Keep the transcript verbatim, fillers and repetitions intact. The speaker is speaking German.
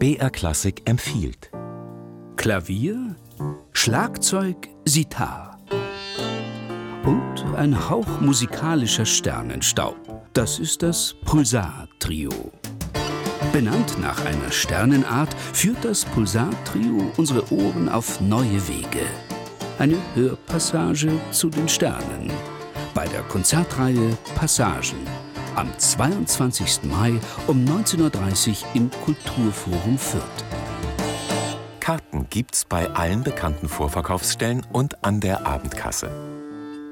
B R Klassik empfiehlt. Klavier, Schlagzeug, Sitar und ein Hauch musikalischer Sternenstaub. Das ist das Pulsar-Trio. Benannt nach einer Sternenart führt das Pulsar-Trio unsere Ohren auf neue Wege. Eine Hörpassage zu den Sternen. Bei der Konzertreihe Passagen. Am zweiundzwanzigsten Mai um neunzehn Uhr dreißig im Kulturforum Fürth. Karten gibt's bei allen bekannten Vorverkaufsstellen und an der Abendkasse.